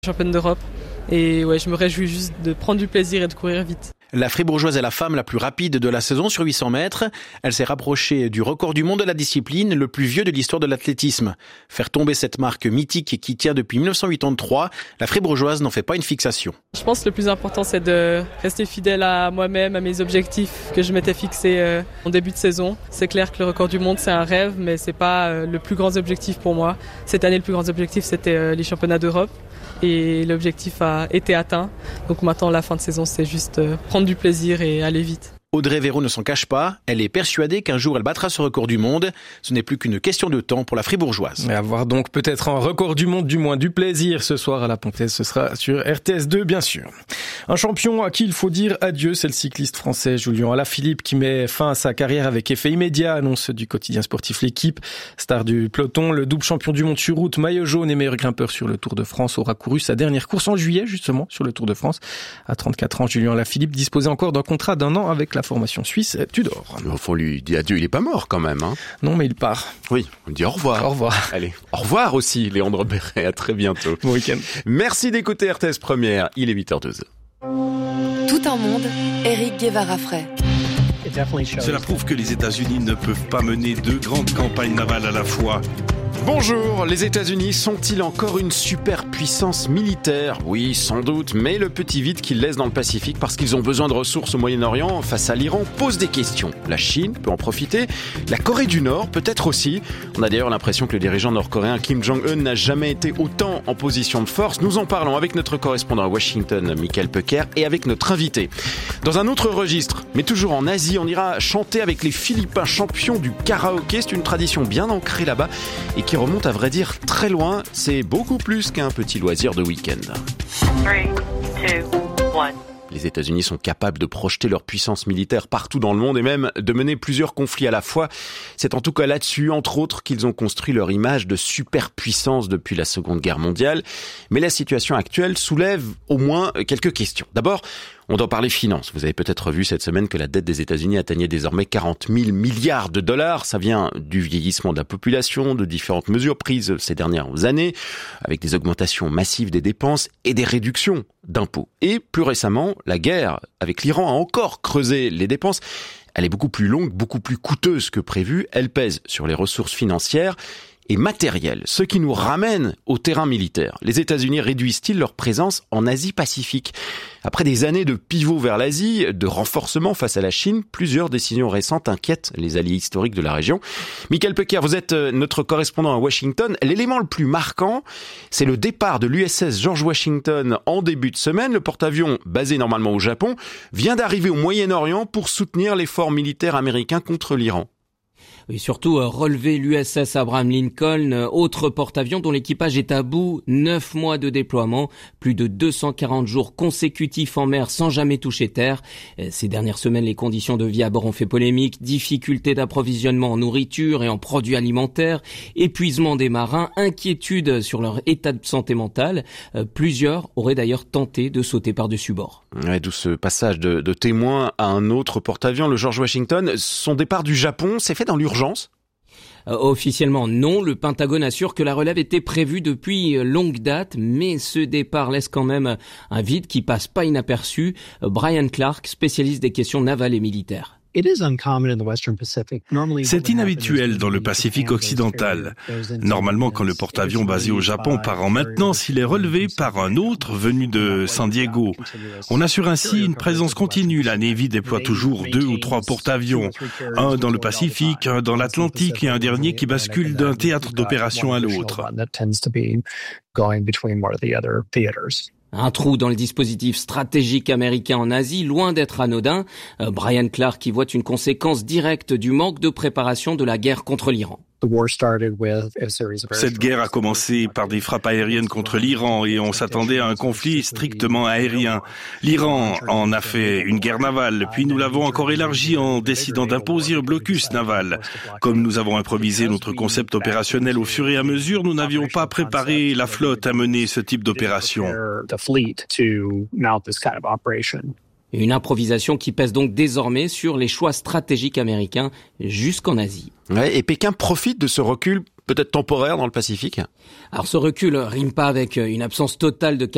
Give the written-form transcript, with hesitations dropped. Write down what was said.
Championne d'Europe. Et ouais, je me réjouis juste de prendre du plaisir et de courir vite. La Fribourgeoise est la femme la plus rapide de la saison sur 800 mètres. Elle s'est rapprochée du record du monde de la discipline, le plus vieux de l'histoire de l'athlétisme. Faire tomber cette marque mythique qui tient depuis 1983, la Fribourgeoise n'en fait pas une fixation. Je pense que le plus important, c'est de rester fidèle à moi-même, à mes objectifs que je m'étais fixés en début de saison. C'est clair que le record du monde, c'est un rêve, mais c'est pas le plus grand objectif pour moi. Cette année, le plus grand objectif, c'était les championnats d'Europe. Et l'objectif a été atteint. Donc maintenant, la fin de saison, c'est juste prendre du plaisir et aller vite. Audrey Véro ne s'en cache pas. Elle est persuadée qu'un jour, elle battra ce record du monde. Ce n'est plus qu'une question de temps pour la Fribourgeoise. Et avoir donc peut-être un record du monde, du moins du plaisir ce soir à la Pontaise. Ce sera sur RTS2, bien sûr. Un champion à qui il faut dire adieu, c'est le cycliste français Julien Alaphilippe qui met fin à sa carrière avec effet immédiat, annonce du quotidien sportif L'Équipe. Star du peloton, le double champion du monde sur route, maillot jaune et meilleur grimpeur sur le Tour de France aura couru sa dernière course en juillet, justement, sur le Tour de France. À 34 ans, Julien Alaphilippe disposait encore d'un contrat d'1 an avec la formation suisse Tudor. Au fond, lui dit adieu, il est pas mort quand même, hein. Non, mais il part. Oui, on dit au revoir. Au revoir. Allez, au revoir aussi, Léandre Béret, à très bientôt. Bon week-end. Merci d'écouter RTS Première, il est 8h02. Tout un monde, Éric Guevara-Frey. Cela prouve que les États-Unis ne peuvent pas mener deux grandes campagnes navales à la fois. Bonjour, les États-Unis sont-ils encore une superpuissance militaire ? Oui, sans doute, mais le petit vide qu'ils laissent dans le Pacifique parce qu'ils ont besoin de ressources au Moyen-Orient face à l'Iran pose des questions. La Chine peut en profiter, la Corée du Nord peut-être aussi. On a d'ailleurs l'impression que le dirigeant nord-coréen Kim Jong-un n'a jamais été autant en position de force. Nous en parlons avec notre correspondant à Washington, Michael Pecker, et avec notre invité. Dans un autre registre, mais toujours en Asie, on ira chanter avec les Philippins champions du karaoké. C'est une tradition bien ancrée là-bas et qui remonte à vrai dire très loin. C'est beaucoup plus qu'un petit loisir de week-end. 3, 2, 1. Les États-Unis sont capables de projeter leur puissance militaire partout dans le monde et même de mener plusieurs conflits à la fois. C'est en tout cas là-dessus, entre autres, qu'ils ont construit leur image de superpuissance depuis la Seconde Guerre mondiale. Mais la situation actuelle soulève au moins quelques questions. D'abord, on doit parler finances. Vous avez peut-être vu cette semaine que la dette des États-Unis atteignait désormais 40 000 milliards de dollars. Ça vient du vieillissement de la population, de différentes mesures prises ces dernières années, avec des augmentations massives des dépenses et des réductions d'impôts. Et plus récemment, la guerre avec l'Iran a encore creusé les dépenses. Elle est beaucoup plus longue, beaucoup plus coûteuse que prévu. Elle pèse sur les ressources financières et matériel, ce qui nous ramène au terrain militaire. Les États-Unis réduisent-ils leur présence en Asie-Pacifique ? Après des années de pivot vers l'Asie, de renforcement face à la Chine, plusieurs décisions récentes inquiètent les alliés historiques de la région. Michael Pecker, vous êtes notre correspondant à Washington. L'élément le plus marquant, c'est le départ de l'USS George Washington en début de semaine. Le porte-avions, basé normalement au Japon, vient d'arriver au Moyen-Orient pour soutenir l'effort militaire américain contre l'Iran. Et surtout relever l'USS Abraham Lincoln, autre porte-avions dont l'équipage est à bout, 9 mois de déploiement, plus de 240 jours consécutifs en mer sans jamais toucher terre. Ces dernières semaines, les conditions de vie à bord ont fait polémique, difficultés d'approvisionnement en nourriture et en produits alimentaires, épuisement des marins, inquiétude sur leur état de santé mentale. Plusieurs auraient d'ailleurs tenté de sauter par-dessus bord. Ouais, d'où ce passage de témoin à un autre porte-avions, le George Washington. Son départ du Japon s'est fait dans l'urgence ? Officiellement non, le Pentagone assure que la relève était prévue depuis longue date, mais ce départ laisse quand même un vide qui passe pas inaperçu. Brian Clark, spécialiste des questions navales et militaires. C'est inhabituel dans le Pacifique occidental. Normalement, quand le porte-avions basé au Japon part en maintenance, il est relevé par un autre venu de San Diego. On assure ainsi une présence continue. La Navy déploie toujours 2 ou 3 porte-avions. Un dans le Pacifique, un dans l'Atlantique et un dernier qui bascule d'un théâtre d'opération à l'autre. Un trou dans le dispositif stratégique américain en Asie, loin d'être anodin. Brian Clark qui voit une conséquence directe du manque de préparation de la guerre contre l'Iran. Cette guerre a commencé par des frappes aériennes contre l'Iran et on s'attendait à un conflit strictement aérien. L'Iran en a fait une guerre navale, puis nous l'avons encore élargi en décidant d'imposer un blocus naval. Comme nous avons improvisé notre concept opérationnel au fur et à mesure, nous n'avions pas préparé la flotte à mener ce type d'opération. Une improvisation qui pèse donc désormais sur les choix stratégiques américains jusqu'en Asie. Ouais, et Pékin profite de ce recul peut-être temporaire dans le Pacifique ? Alors ce recul rime pas avec une absence totale de